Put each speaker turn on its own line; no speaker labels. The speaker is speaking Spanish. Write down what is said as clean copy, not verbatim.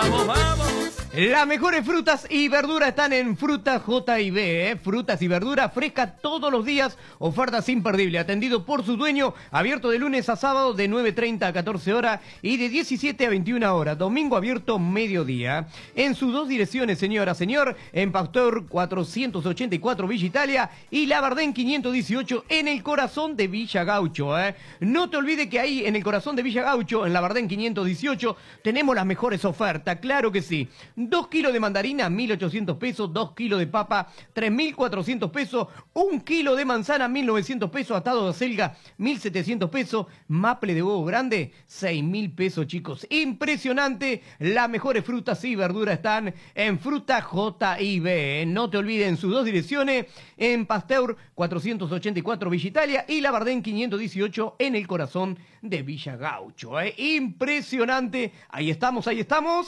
Vamos, vamos.
Las mejores frutas y verduras están en Frutas J&B, ¿eh? Frutas y verduras frescas todos los días, ofertas imperdibles, atendido por su dueño, abierto de lunes a sábado de 9:30 a 14 horas y de 17 a 21 horas, domingo abierto mediodía. En sus dos direcciones, señora, señor, en Pasteur 484 Villa Italia y Labardén 518 en el corazón de Villa Gaucho, ¿eh? No te olvides que ahí en el corazón de Villa Gaucho, en Labardén 518, tenemos las mejores ofertas, claro que sí. 2 kilos de mandarina, 1.800 pesos, 2 kilos de papa, 3.400 pesos, 1 kilo de manzana, 1.900 pesos, atado de acelga, 1.700 pesos, maple de huevo grande, 6.000 pesos, chicos. Impresionante, las mejores frutas y verduras están en Fruta J&B, ¿eh? No te olvides en sus dos direcciones, en Pasteur 484 Villa Italia y Labardén 518 en el corazón de Villa Gaucho, ¿eh? Impresionante, ahí estamos, ahí estamos.